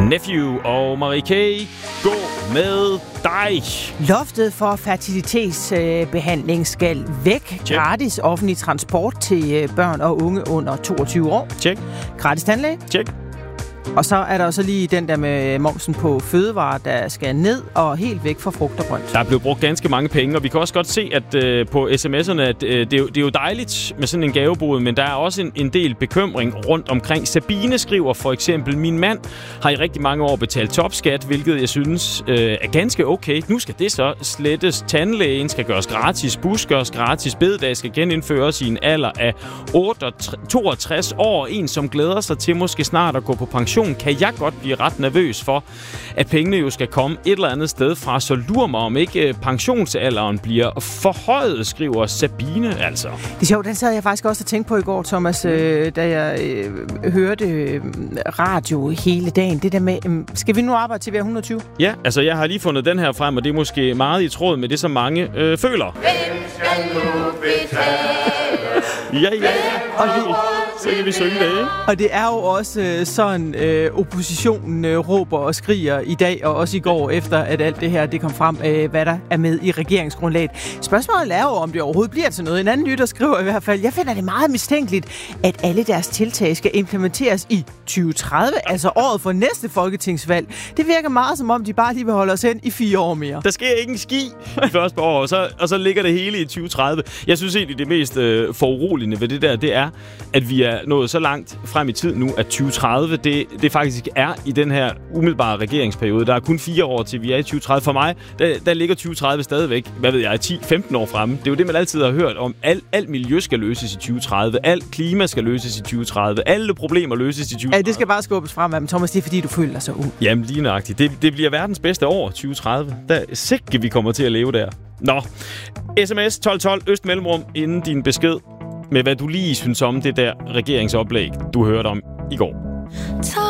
Nephew og Marie K. Gå med dig. Loftet for fertilitetsbehandling skal væk. Check. Gratis offentlig transport til børn og unge under 22 år. Tjek. Gratis tandlæge. Tjek. Og så er der også lige den der med momsen på fødevarer, der skal ned og helt væk fra frugt og grønt. Der er blevet brugt ganske mange penge, og vi kan også godt se at på sms'erne, at det er jo dejligt med sådan en gavebod, men der er også en del bekymring rundt omkring. Sabine skriver for eksempel, min mand har i rigtig mange år betalt topskat, hvilket jeg synes er ganske okay. Nu skal det så slettes. Tandlægen skal gøres gratis, bus gøres gratis, bededag skal genindføres i en alder af 62 år. En, som glæder sig til måske snart at gå på pension, kan jeg godt blive ret nervøs for, at pengene jo skal komme et eller andet sted fra, så lurer mig om ikke pensionsalderen bliver forhøjet, skriver Sabine altså. Det er sjovt, den sad jeg faktisk også og tænkte på i går, Thomas, da jeg hørte radio hele dagen. Det der med, skal vi nu arbejde til vi er 120? Ja, altså jeg har lige fundet den her frem, og det er måske meget i tråd med det, som mange føler. Hvem skal nu betale? Ja. Så kan vi synge det, ikke? Og det er jo også sådan, oppositionen råber og skriger i dag, og også i går, efter at alt det her det kom frem, hvad der er med i regeringsgrundlaget. Spørgsmålet er jo, om det overhovedet bliver til noget. En anden lytter skriver i hvert fald, jeg finder det meget mistænkeligt, at alle deres tiltag skal implementeres i 2030, altså året for næste folketingsvalg. Det virker meget som om, de bare lige vil holde os hen i 4 år mere. Der sker ikke en ski i første år, og så ligger det hele i 2030. Jeg synes egentlig, det mest foruroligende ved det der, det er, at vi er nået så langt frem i tid nu, at 2030, det faktisk er i den her umiddelbare regeringsperiode. Der er kun 4 år til, vi er i 2030. For mig, der ligger 2030 stadigvæk, 10-15 år fremme. Det er jo det, man altid har hørt om. Alt miljø skal løses i 2030. Alt klima skal løses i 2030. Alle problemer løses i 2030. Ja, det skal bare skubbes frem af dem, Thomas. Det er, fordi du føler dig så ung. Jamen, lige nøjagtigt. Det bliver verdens bedste år, 2030. Der er sikkert, vi kommer til at leve der. Nå. SMS 1212 Øst Mellemrum inden din besked med, hvad du lige synes om det der regeringsoplæg, du hørte om i går.